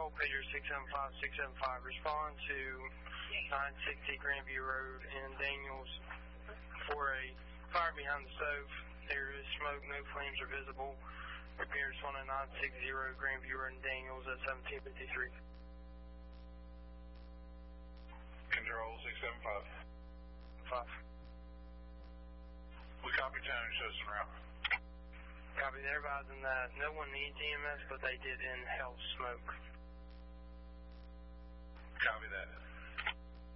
Control, Pager 675, respond to 960 Grandview Road in Daniels for a fire behind the stove. There is smoke, no flames are visible. Repair respond to 960 Grandview Road in Daniels at 1753. Control 675. 5. We copy Tony, system route. Copy, they're advising that no one needs EMS, but they did inhale smoke. Copy that.